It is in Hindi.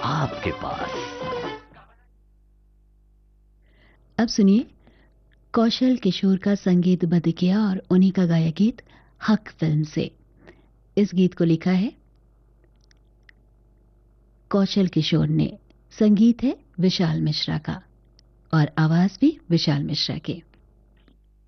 आपके पास। अब सुनिए कौशल किशोर का संगीतबद्ध किया और उन्हीं का गाया गीत हक फिल्म से। इस गीत को लिखा है कौशल किशोर ने, संगीत है विशाल मिश्रा का और आवाज भी विशाल मिश्रा की।